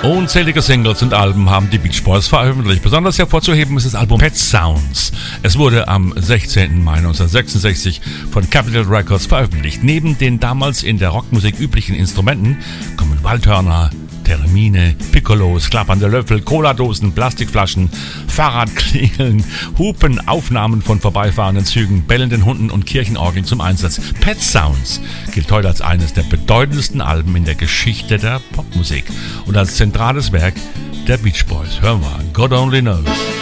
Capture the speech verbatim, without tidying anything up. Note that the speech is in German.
Unzählige Singles und Alben haben die Beach Boys veröffentlicht. Besonders hervorzuheben ist das Album Pet Sounds. Es wurde am sechzehnten Mai neunzehnhundertsechsundsechzig von Capitol Records veröffentlicht. Neben den damals in der Rockmusik üblichen Instrumenten kommen Waldhörner, Theremin, Piccolos, klappernde Löffel, Cola-Dosen, Plastikflaschen, Fahrradklingeln, Hupen, Aufnahmen von vorbeifahrenden Zügen, bellenden Hunden und Kirchenorgeln zum Einsatz. Pet Sounds gilt heute als eines der bedeutendsten Alben in der Geschichte der Popmusik und als zentrales Werk der Beach Boys. Hören wir God Only Knows.